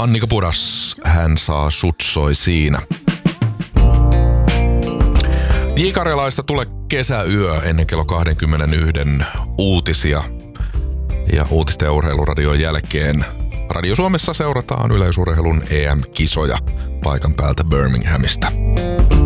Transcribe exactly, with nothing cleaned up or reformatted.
Annika Pudas, hän saa sut soi siinä. J. Karjalaista tulee kesäyö ennen kello kaksikymmentäyksi uutisia. Ja uutisten ja urheiluradion jälkeen Radio Suomessa seurataan yleisurheilun E M-kisoja paikan päältä Birminghamista.